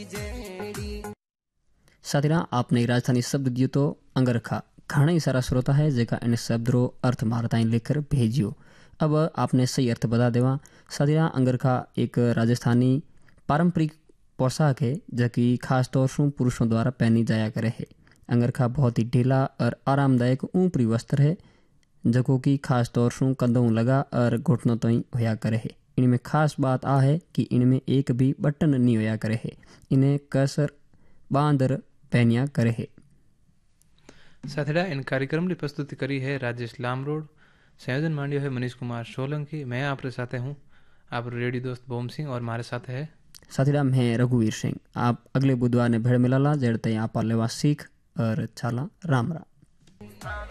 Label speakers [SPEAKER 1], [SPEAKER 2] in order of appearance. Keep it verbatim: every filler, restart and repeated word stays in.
[SPEAKER 1] साथिरा आपने राजधानी शब्द दियो तो अंगरखा घना ही सारा श्रोता है जेका इन शब्द रो अर्थ मारताई लिखकर भेजियो। अब आपने सही अर्थ बता देवा। साथिरा अंगरखा एक राजस्थानी पारंपरिक पोशाक है जबकि खास तौर से पुरुषों द्वारा पहनी जाया करे है। अंगरखा बहुत ही ढीला और आरामदायक ऊपरी वस्त्र है जको की खास तौर से कंधों लगा और घुटनों तो ही होया करे है। इनमें खास बात आ है कि इनमें एक भी बटन नहीं होया करे है। इन्हें कसर बांधर पहनिया करे है।
[SPEAKER 2] साथिड़ा इन कार्यक्रम की प्रस्तुति करी है राजेश लामरोड। संयोजन मांडियो है मनीष कुमार सोलंकी। मैं आप साथ हूँ आप रेडियो दोस्त बोम सिंह और हमारे साथ है
[SPEAKER 1] साथिड़ा मैं रघुवीर सिंह। आप अगले बुधवार ने भेड़ मिलाला जेड़ते आप लेवा सीख और छाला राम राम।